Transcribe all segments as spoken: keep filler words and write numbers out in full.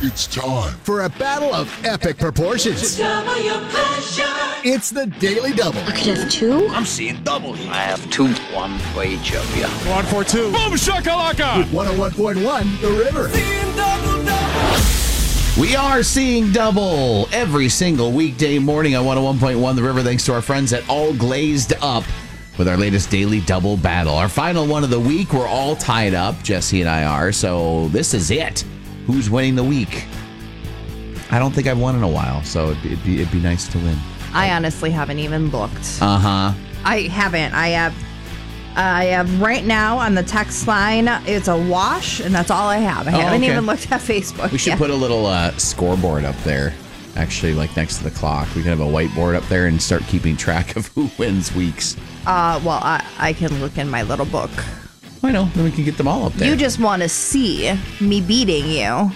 It's time for a battle of epic proportions. Double your pleasure. It's the Daily Double. I could have two. I'm seeing double here. I have two. One for each of you. One for two. Boom shakalaka. With one oh one point one, The River. Seeing double, double. We are seeing double every single weekday morning on one oh one point one The River, thanks to our friends at All Glazed Up with our latest Daily Double battle. Our final one of the week. We're all tied up, Jesse and I are, so this is it. Who's winning the week? I don't think I've won in a while, so it'd be, it'd be, it'd be nice to win. I honestly haven't even looked. Uh-huh. I haven't. I have I have right now on the text line, it's a wash, and that's all I have. I Oh, haven't okay. even looked at Facebook We should yet. put a little uh, scoreboard up there, actually, like next to the clock. We could have a whiteboard up there and start keeping track of who wins weeks. Uh, well, I, I can look in my little book. I know, then we can get them all up there. You just want to see me beating you.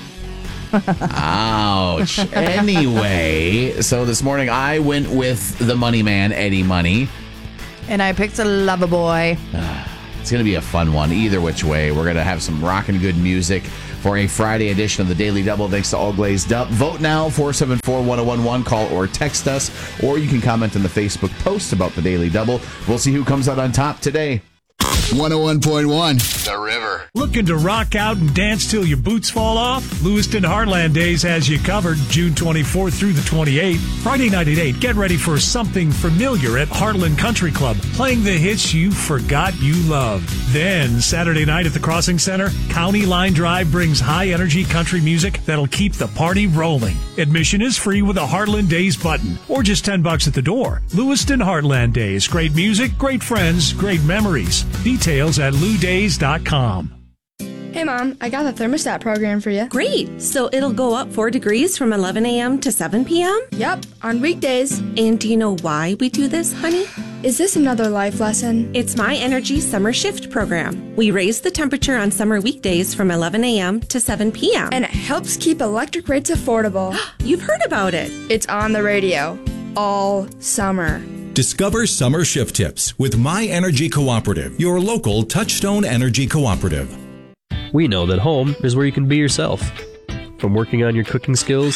Ouch. Anyway, so this morning I went with the money man, Eddie Money. And I picked a lover boy. It's going to be a fun one either which way. We're going to have some rockin' good music for a Friday edition of the Daily Double, thanks to All Glazed Up. Vote now, four seven four, one oh one one. Call or text us, or you can comment on the Facebook post about the Daily Double. We'll see who comes out on top today. one oh one point one, The River. Looking to rock out and dance till your boots fall off? Lewiston Heartland Days has you covered June twenty-fourth through the twenty-eighth. Friday night at eight, get ready for something familiar at Heartland Country Club, playing the hits you forgot you loved. Then, Saturday night at the Crossing Center, County Line Drive brings high-energy country music that'll keep the party rolling. Admission is free with a Heartland Days button, or just ten bucks at the door. Lewiston Heartland Days. Great music, great friends, great memories. Details at lou days dot com. Hey, Mom, I got the thermostat program for you. Great. So it'll go up four degrees from eleven a.m. to seven p.m.? Yep, on weekdays. And do you know why we do this, honey? Is this another life lesson? It's My Energy Summer Shift program. We raise the temperature on summer weekdays from eleven a.m. to seven p.m. And it helps keep electric rates affordable. You've heard about it. It's on the radio all summer. Discover summer shift tips with My Energy Cooperative, your local Touchstone Energy Cooperative. We know that home is where you can be yourself. From working on your cooking skills,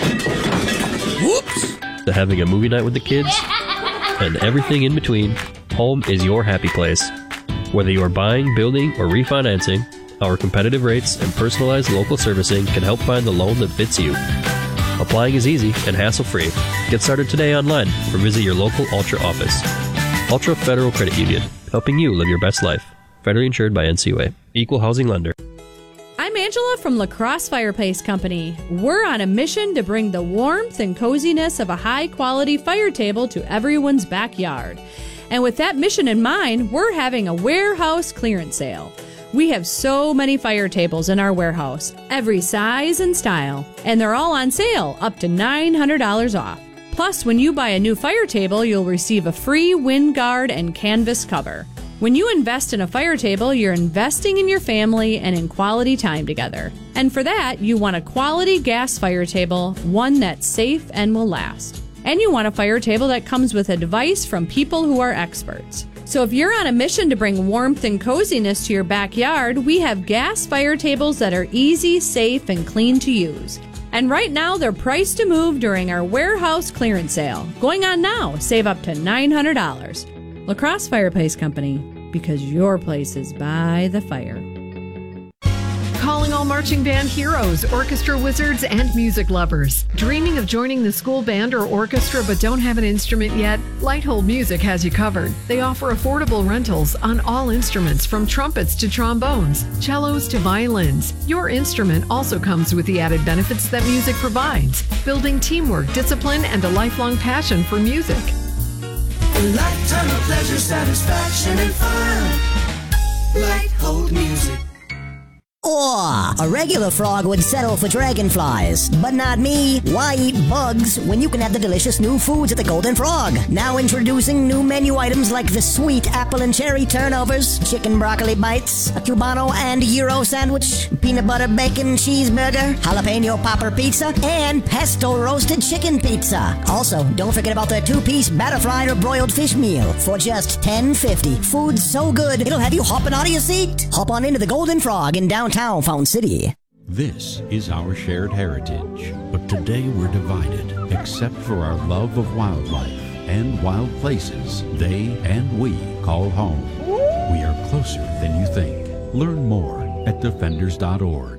Whoops. to having a movie night with the kids, and everything in between, home is your happy place. Whether you are buying, building, or refinancing, our competitive rates and personalized local servicing can help find the loan that fits you. Applying is easy and hassle-free. Get started today online or visit your local Ultra office. Ultra Federal Credit Union, helping you live your best life. Federally insured by N C U A. Equal housing lender. I'm Angela from La Crosse Fireplace Company. We're on a mission to bring the warmth and coziness of a high-quality fire table to everyone's backyard. And with that mission in mind, we're having a warehouse clearance sale. We have so many fire tables in our warehouse, every size and style, and they're all on sale, up to nine hundred dollars off. Plus, when you buy a new fire table, you'll receive a free wind guard and canvas cover. When you invest in a fire table, you're investing in your family and in quality time together. And for that, you want a quality gas fire table, one that's safe and will last. And you want a fire table that comes with advice from people who are experts. So if you're on a mission to bring warmth and coziness to your backyard, we have gas fire tables that are easy, safe, and clean to use. And right now, they're priced to move during our warehouse clearance sale. Going on now, save up to nine hundred dollars. La Crosse Fireplace Company, because your place is by the fire. Calling all marching band heroes, orchestra wizards, and music lovers. Dreaming of joining the school band or orchestra but don't have an instrument yet? Lighthold Music has you covered. They offer affordable rentals on all instruments from trumpets to trombones, cellos to violins. Your instrument also comes with the added benefits that music provides, building teamwork, discipline, and a lifelong passion for music. A lifetime of pleasure, satisfaction, and fun. Lighthold Music. Or a regular frog would settle for dragonflies, but not me. Why eat bugs when you can have the delicious new foods at the Golden Frog? Now introducing new menu items like the sweet apple and cherry turnovers, chicken broccoli bites, a Cubano and Euro sandwich, peanut butter bacon cheeseburger, jalapeno popper pizza, and pesto roasted chicken pizza. Also, don't forget about their two-piece batter fried or broiled fish meal for just ten fifty. Food so good, it'll have you hopping out of your seat. Hop on into the Golden Frog in downtown Fountain City. This is our shared heritage, but today we're divided, except for our love of wildlife and wild places they and we call home. We are closer than you think. Learn more at defenders dot org.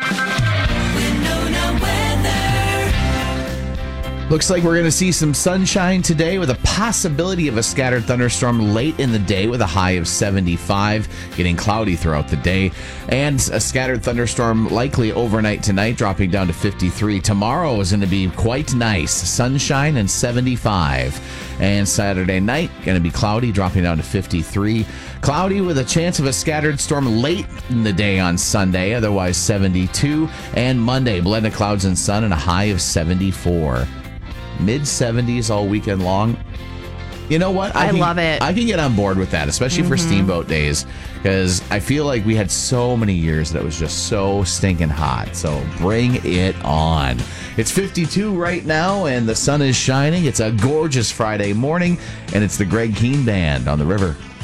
Looks like we're going to see some sunshine today with a possibility of a scattered thunderstorm late in the day with a high of seventy-five, getting cloudy throughout the day, and a scattered thunderstorm likely overnight tonight, dropping down to fifty-three. Tomorrow is going to be quite nice, sunshine and seventy-five, and Saturday night going to be cloudy, dropping down to fifty-three. Cloudy with a chance of a scattered storm late in the day on Sunday, otherwise seventy-two, and Monday blend of clouds and sun and a high of seventy-four. mid seventies all weekend long. You know what? I can, love it. I can get on board with that, especially mm-hmm. for steamboat days, because I feel like we had so many years that it was just so stinking hot. So bring it on. It's fifty-two right now, and the sun is shining. It's a gorgeous Friday morning, and it's the Greg Keen Band on the river.